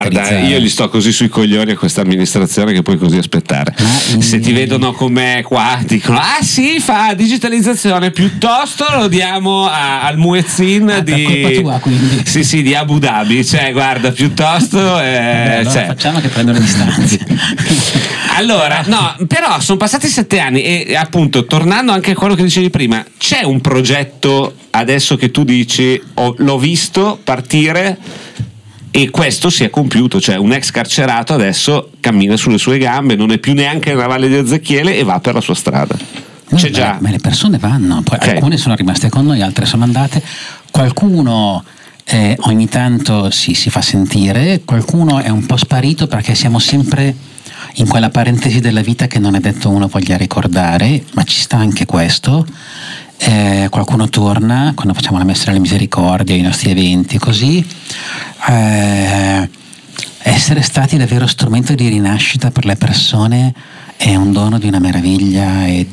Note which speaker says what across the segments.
Speaker 1: Io gli sto così sui coglioni a questa amministrazione che puoi così aspettare. Se ti vedono come qua dicono fa digitalizzazione, piuttosto lo diamo al Muezzin di Abu Dhabi, cioè guarda, piuttosto
Speaker 2: facciamo che prendono le distanze.
Speaker 1: Allora no, però sono passati 7 anni e appunto, tornando anche a quello che dicevi prima, c'è un progetto adesso che tu dici l'ho visto partire e questo si è compiuto, cioè un ex carcerato adesso cammina sulle sue gambe, non è più neanche nella Valle di Ezechiele e va per la sua strada. C'è già.
Speaker 2: Ma le persone vanno, poi alcune sono rimaste con noi, altre sono andate, qualcuno ogni tanto si fa sentire, qualcuno è un po' sparito perché siamo sempre in quella parentesi della vita che non è detto uno voglia ricordare, ma ci sta anche questo. Qualcuno torna quando facciamo la messa delle misericordie, i nostri eventi, così essere stati davvero strumento di rinascita per le persone è un dono di una meraviglia e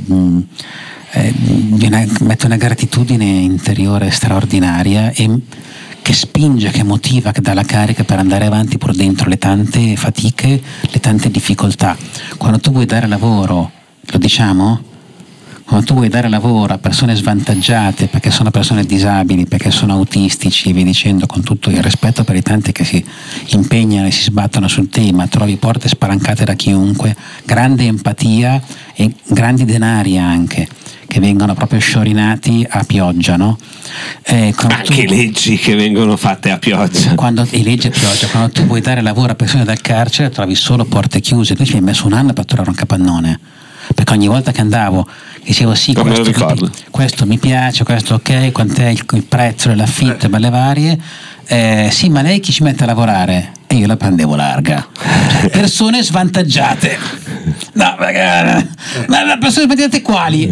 Speaker 2: mette una gratitudine interiore straordinaria e che spinge, che motiva, che dà la carica per andare avanti pur dentro le tante fatiche, le tante difficoltà. Quando tu vuoi dare lavoro, lo diciamo? Quando tu vuoi dare lavoro a persone svantaggiate perché sono persone disabili, perché sono autistici e via dicendo, con tutto il rispetto per i tanti che si impegnano e si sbattono sul tema, trovi porte spalancate da chiunque, grande empatia e grandi denari anche che vengono proprio sciorinati a pioggia, no?
Speaker 1: Anche leggi che vengono fatte a pioggia.
Speaker 2: Leggi a pioggia, quando tu vuoi dare lavoro a persone dal carcere trovi solo porte chiuse. Tu ci hai messo un anno per trovare un capannone, perché ogni volta che andavo dicevo questo mi piace, questo ok, quant'è il prezzo dell'affitto, belle varie, sì, ma lei chi ci mette a lavorare? E io la prendevo larga. Persone svantaggiate. No, magari, ma persone svantaggiate quali?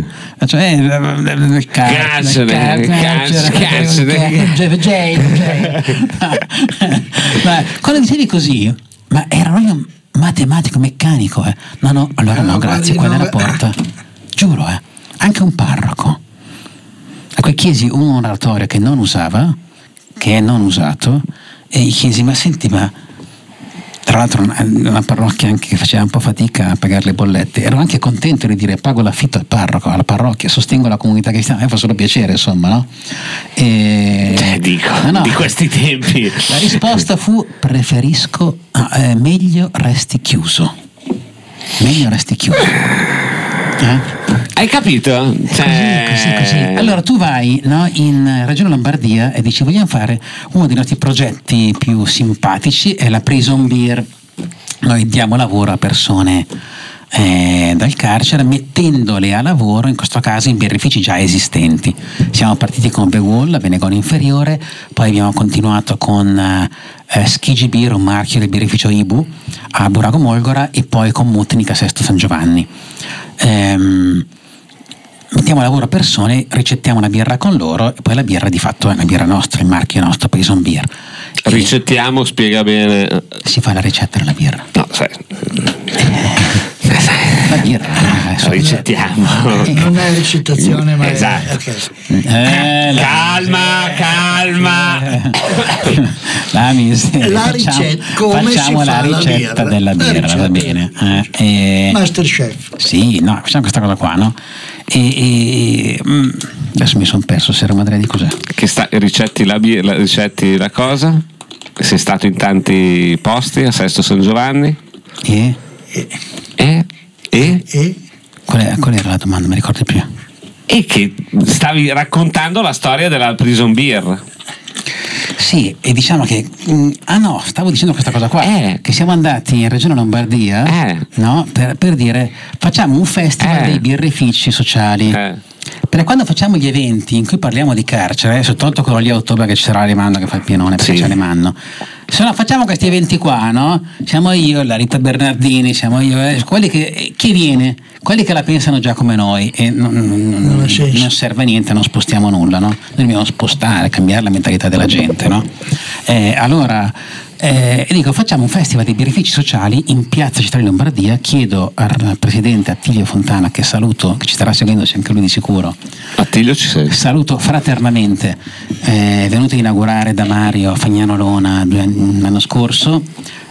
Speaker 2: Ma quando dicevi così, ma era proprio matematico, meccanico, no, allora no, grazie, quella è la porta, giuro, anche un parroco. A cui chiesi un oratorio che non usava, che è non usato, e gli chiesi, ma senti, ma tra l'altro una parrocchia anche che faceva un po' fatica a pagare le bollette, ero anche contento di dire pago l'affitto al parroco, alla parrocchia, sostengo la comunità cristiana, mi fa solo piacere, insomma, no?
Speaker 1: Di questi tempi
Speaker 2: la risposta fu preferisco meglio resti chiuso.
Speaker 1: Hai capito?
Speaker 2: Così. Allora tu vai, no, in Regione Lombardia e dici vogliamo fare uno dei nostri progetti più simpatici, è la Prison Beer. Noi diamo lavoro a persone dal carcere mettendole a lavoro, in questo caso in birrifici già esistenti. Siamo partiti con The Wall a Venegono Inferiore, poi abbiamo continuato con Schigi Beer, un marchio del birrificio Ibu a Burago Molgora, e poi con Mutnica Sesto San Giovanni. Mettiamo a lavoro a persone, ricettiamo una birra con loro e poi la birra di fatto è una birra nostra, il marchio nostro, Prison Beer.
Speaker 1: Ricettiamo, spiega bene.
Speaker 2: Si fa la ricetta della birra.
Speaker 1: No, sai.
Speaker 2: La birra
Speaker 1: ricettiamo.
Speaker 3: È una ricettazione, ma
Speaker 1: esatto.
Speaker 3: Okay.
Speaker 1: Calma.
Speaker 3: La ricetta, come
Speaker 2: facciamo
Speaker 3: si fa
Speaker 2: la ricetta della birra, va bene.
Speaker 3: Masterchef.
Speaker 2: Sì, no, facciamo questa cosa qua, no? Adesso mi sono perso, se era madre di cos'è.
Speaker 1: Che ricetti ricetti la cosa? Sei stato in tanti posti a Sesto San Giovanni?
Speaker 2: Qual era la domanda? Mi ricordo più.
Speaker 1: E che stavi raccontando la storia della Prison Beer.
Speaker 2: Sì, e diciamo che stavo dicendo questa cosa qua, che siamo andati in Regione Lombardia, no, per dire facciamo un festival dei birrifici sociali. Per quando facciamo gli eventi in cui parliamo di carcere, soltanto quello lì a ottobre che ci sarà Alemanno che fa il pienone, perché c'è Alemanno, se no facciamo questi eventi qua, no? Siamo io, la Rita Bernardini, siamo io, quelli che chi viene? Quelli che la pensano già come noi, e non serve a niente, non spostiamo nulla, no? Noi dobbiamo spostare, cambiare la mentalità della gente, no? E dico facciamo un festival di birrifici sociali in piazza Città di Lombardia. Chiedo al presidente Attilio Fontana, che saluto, che ci starà seguendo anche lui di sicuro.
Speaker 1: Attilio, ci sei?
Speaker 2: Saluto fraternamente, è venuto a inaugurare da Mario a Fagnano Lona l'anno scorso.